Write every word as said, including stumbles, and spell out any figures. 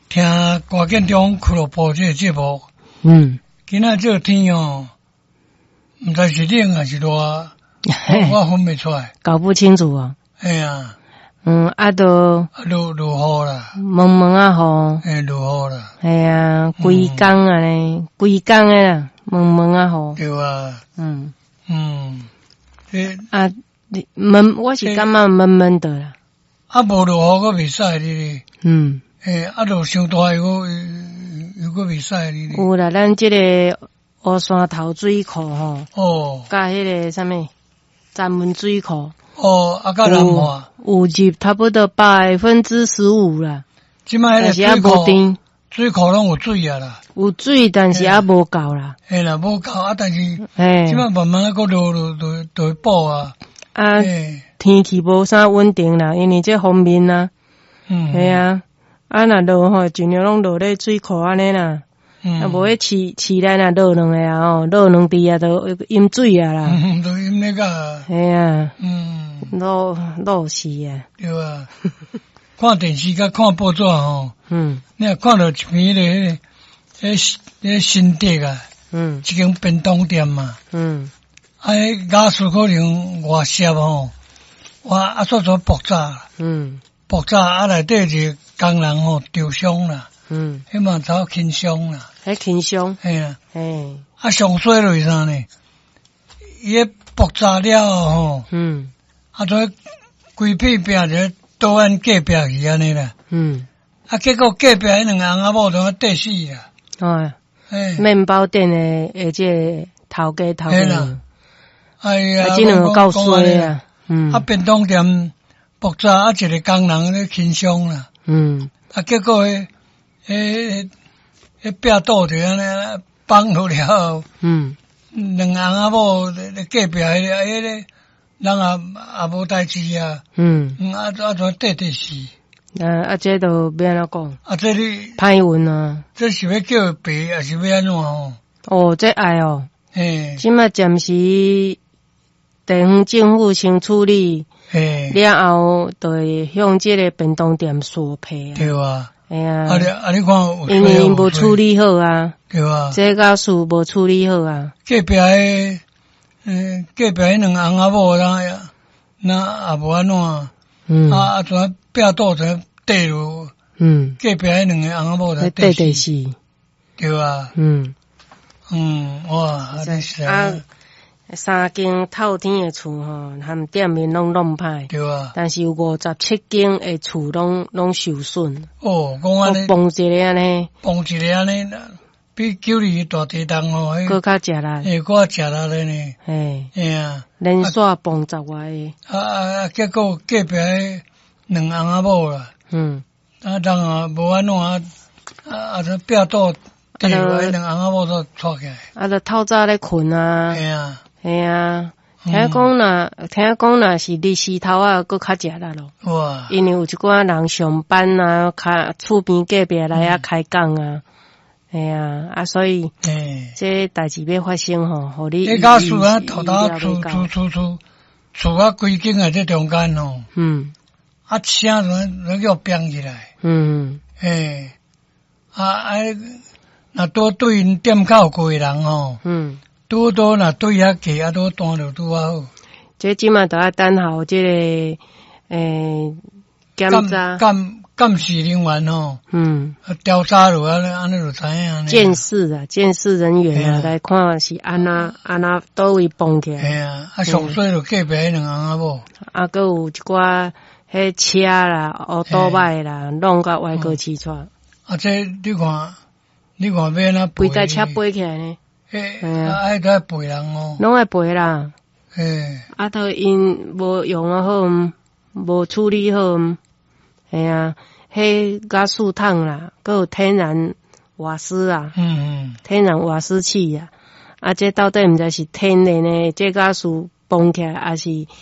听歌建中俱乐部这个节目。 嗯， 今仔这个天哦，毋知是冷还是热，我我分不出来。 搞不清楚哦。 哎呀， 嗯，啊都落落雨啦， 蒙蒙啊雨。 哎，落雨啦。 哎呀，规工啊咧，规工诶啦，蒙蒙啊雨。 对啊。 嗯嗯。这啊，你闷，我是感觉闷闷的啦。 啊，无落雨个袂使哩哩。 嗯。 诶，啊，落伤大又个又个袂使哩哩。 有啦，咱这个乌山头水库吼。 哦。 甲迄个啥物闸门水库。 哦，啊，甲南华。 有入差不多百分之十五啦。 即摆迄个水库，水库拢有水啊啦。 有水，但是还无够啦。 嘿啦，无够啊，但是， 嘿， 即摆慢慢啊，搁落落落就会补啊。 啊，天气无啥稳定啦，因为这方面啦。 嗯。 系啊，啊若落吼，尽量拢落咧水库安尼啦。嗯。啊，无迄市市内若落两个啊吼，落两滴啊，都淹水啊啦。 嗯，都淹那个。 系啊。 嗯。 落落死啊。 对啊。看电视甲看报纸吼。 嗯。 你若看到一篇咧，迄迄新竹啊。 嗯。 一间便当店嘛。 嗯。 啊，迄雅士可能外涉吼，哇啊，煞煞爆炸。嗯。爆炸啊，内底一个工人吼受伤啦。嗯。迄嘛走轻伤啦。 迄轻伤。 嘿啊。 嘿。啊， 上衰落是啥呢？伊迄爆炸了吼。嗯。啊，跩规片拼着倒按隔壁去安尼啦。嗯。啊，结果隔壁迄两个翁仔某都跌死啦。哦。哎。 面包店诶，诶，这头家头家。啦。 哎呀。 啊，这两个够衰啊。嗯。 啊，便当店爆炸，啊，一个工人咧轻伤啦。嗯。啊，结果迄迄迄壁倒着安尼放落了。嗯。两个翁仔某咧隔壁迄个迄个。人也也无代志啊，嗯，嗯啊啊，跩跌跌死。 啊啊，这都要安怎讲？ 啊，这你歹运啊！ 这是要叫赔，还是要安怎哦？ 哦，这爱哦。 嘿。 即卖暂时地方政府先处理，嘿，了后就会向这个便当店索赔啊。 对啊。 哎呀。 啊你啊你看有， 因为无处理好啊。 对啊。 这个事无处理好啊。 隔壁诶。嗯，隔壁迄两个翁仔某，那那也无安怎，嗯，啊啊，跩壁倒跩跌落，嗯，隔壁迄两个翁仔某跩跌跌死， 对啊，嗯嗯，哇，真是啊， 三间透天的厝吼，他们店面拢弄歹， 对啊， 但是有五十七间的厝拢拢受损， 哦，讲安尼， 崩一个安尼， 崩一个安尼。比九里大地动哦， 搁较食力， 诶，搁较食力咧呢， 嘿， 哎呀， 连续崩十外个， 啊啊，结果隔壁两个翁仔某啦，嗯，啊，人啊无安怎啊，啊，这壁倒跌落来，两个翁仔某都错起来， 啊，就透早咧困啊， 系啊， 系啊，听讲若听讲若是日时头啊，搁较食力咯，哇，因为有一寡人上班啊，开厝边隔壁来啊开讲啊。哎呀，啊，所以，这代志要发生吼，互你。 迄假厝啊，头头厝厝厝厝厝啊，规间啊，这中间吼，嗯，啊，车怎怎叫变起来，嗯，诶，啊啊，若多对因店口过人吼，嗯，多多若对遐过啊，多单就拄啊好。 这即马都要等候这个诶检查。 监视人员吼，嗯，调查落安尼安尼就知影。 监视啊，监视人员啊，来看是安那安那倒位崩起来。 系啊，啊上水就隔壁迄两个翁仔某。 啊，佮有一寡迄车啦、奥多摆啦，弄到外国起出。 啊，这你看，你看要安怎背？规台车背起来呢？ 诶，啊，爱都爱背人哦。 拢爱背啦。 诶， 啊，都因无用啊好，无处理好。系啊，迄加树桶啦，佮有天然瓦斯啊，嗯嗯，天然瓦斯器啊，啊，这到底毋知是天然的这加树崩起来，还是